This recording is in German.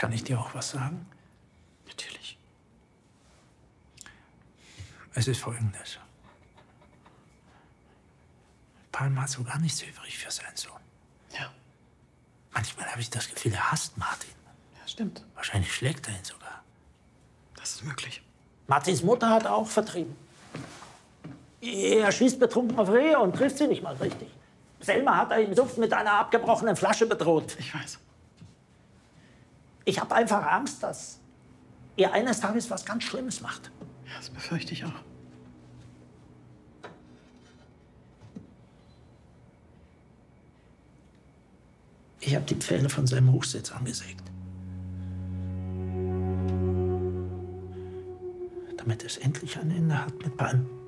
Kann ich dir auch was sagen? Natürlich. Es ist Folgendes. Palmer hat so gar nichts übrig für seinen Sohn. Ja. Manchmal habe ich das Gefühl, er hasst Martin. Ja, stimmt. Wahrscheinlich schlägt er ihn sogar. Das ist möglich. Martins Mutter hat er auch vertrieben. Er schießt betrunken auf Rehe und trifft sie nicht mal richtig. Selma hat er im Sumpf mit einer abgebrochenen Flasche bedroht. Ich weiß. Ich habe einfach Angst, dass er eines Tages was ganz Schlimmes macht. Ja, das befürchte ich auch. Ich habe die Pfähle von seinem Hochsitz angesägt. Damit es endlich ein Ende hat mit Palm.